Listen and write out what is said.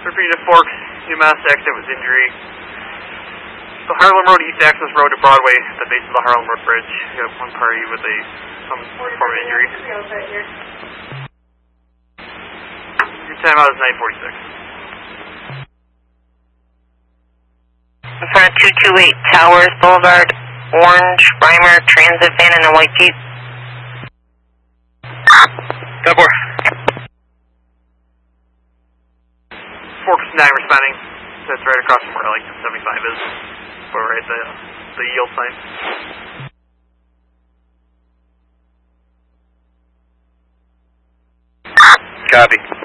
Repeat to Forks, UMass exit with injury. The Harlem Road East Access Road to Broadway at the base of the Harlem Road Bridge. You have one party with some form of injury. Your timeout is 9:46. In front of 228 Towers Boulevard, orange Reimer Transit van in a white Jeep. 10-4. Forks 9 responding. That's right across from where like 75 is. Or right the yield sign. Copy.